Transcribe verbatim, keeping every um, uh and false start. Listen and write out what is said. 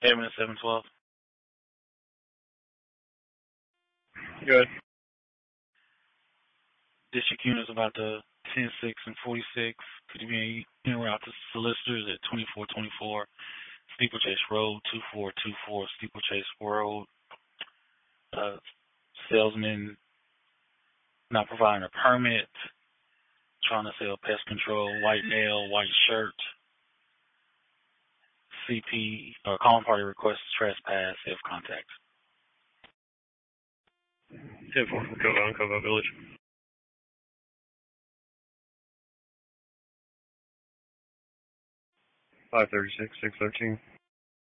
Airman seven twelve. Good. District units about the ten six and forty-six. Could you be en route to solicitors at twenty-four twenty-four Steeplechase Road, two four two four Steeplechase Road. Uh, salesman not providing a permit, trying to sell pest control, white male, white shirt. C P or calling party requests trespass if contact. ten four from Cova, Cova Village. five thirty-six, six thirteen.